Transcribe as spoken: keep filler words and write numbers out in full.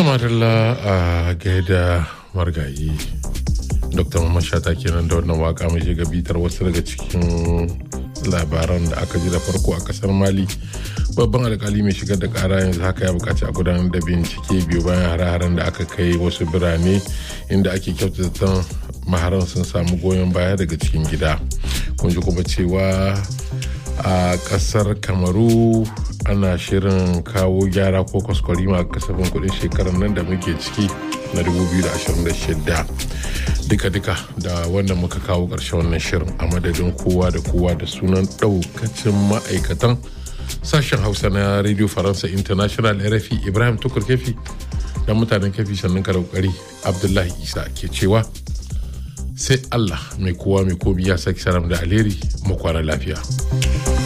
Tumarilla a gaida margayi Dr. Mamman Shata kenan da wannan waka mai shiga bitar wasu daga cikin labaran da aka ji da farko a kasar Mali. Babban alkali mai shigar da kara yanzu haka ya bukaci a gudanar da bincike biyu bayan hare-haren da aka kai wasu birane inda ake kyautata maharan sun samu goyon baya daga cikin gida. Kun ji kuma cewa a kasar Kamaru ana shirin kawo gyara ko kwaskwarima a kasafin kudin shekarar nan da muke ciki na dubu biyu da ashirin da shida. Duka-duka da wannan muka kawo ƙarshen wannan shirin a madadin kowa da kowa da sunan ɗaukacin ma'aikatan sashen Hausa na Radio Faransa International R F I Ibrahim Tukur Kefi da mutanen Kefi sannan ka kokari Abdullahi Isa ke cewa sai Allah mai kowa mai komi ya saki salam da alheri mu kwana lafiya.